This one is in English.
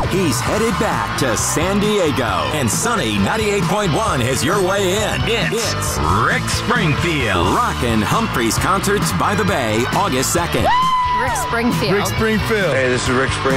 He's headed back to San Diego. And Sunny 98.1 is your way in. It's Rick Springfield. Rockin' Humphreys Concerts by the Bay, August 2nd. Rick Springfield. Rick Springfield. Hey, this is Rick Springfield.